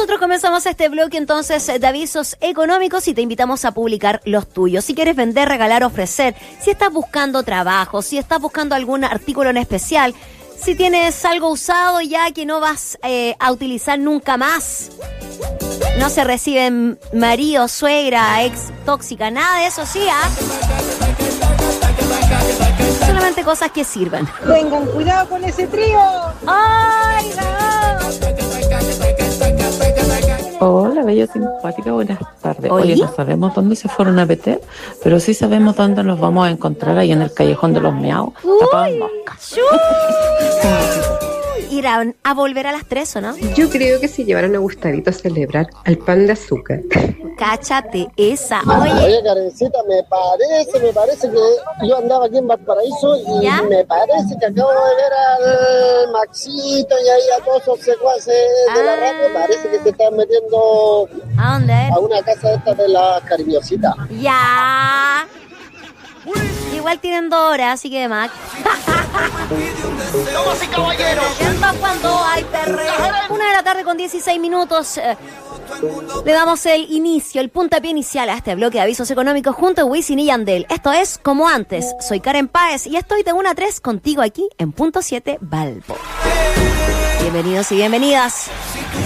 nosotros comenzamos este bloque entonces de avisos económicos y te invitamos a publicar los tuyos. Si quieres vender, regalar, ofrecer, si estás buscando trabajo, si estás buscando algún artículo en especial, si tienes algo usado ya que no vas a utilizar nunca más, no se reciben marido, suegra, ex tóxica, nada de eso, sí, solamente cosas que sirvan. Tengan cuidado con ese trío. ¡Ay, no! Hola, bello simpática, buenas tardes. Oye, no sabemos dónde se fueron a meter, pero sí sabemos dónde nos vamos a encontrar ahí en el callejón de los meados, tapados en moscas. ¿Irán a volver a las 3 o no? Yo creo que si llevaran a Gustavito a celebrar al pan de azúcar. Cáchate esa. Oye, Karencita, me parece que yo andaba aquí en Valparaíso y ¿ya? me parece que acabo de ver al Maxito y ahí a todos esos secuaces de la radio. Parece que se están metiendo ¿A dónde? a una casa de estas de las cariñositas. Ya. Igual tienen 2 horas, así que de Mac. ¡Damas y caballeros! Cuando hay perreo. 1:16 p.m. Le damos el inicio, el puntapié inicial a este bloque de avisos económicos junto a Wisin y Yandel. Esto es Como Antes. Soy Karen Páez y estoy de 1 a 3 contigo aquí en Punto 7 Valpo. Bienvenidos y bienvenidas.